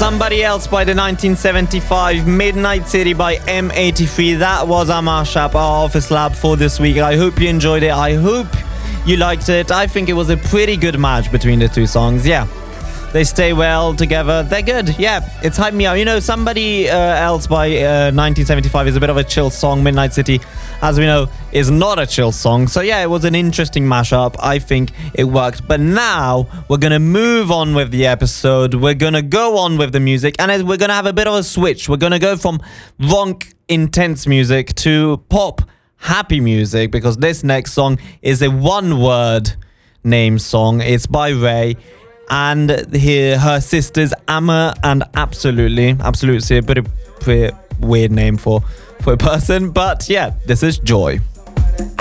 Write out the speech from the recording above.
Somebody Else by the 1975, Midnight City by M83. That was our mashup, our Office Lab for this week. I hope you enjoyed it. I hope you liked it. I think it was a pretty good match between the two songs. Yeah, they stay well together. They're good. Yeah, it's hyped me up. You know, Somebody Else by 1975 is a bit of a chill song. Midnight City, as we know, is not a chill song. So yeah, it was an interesting mashup. I think it worked. But now we're going to move on with the episode. We're going to go on with the music. And we're going to have a bit of a switch. We're going to go from ronk, intense music to pop, happy music. Because this next song is a one-word name song. It's by Ray. And her sisters, Amma and Absolutely, a pretty weird name for a person. But yeah, this is Joy.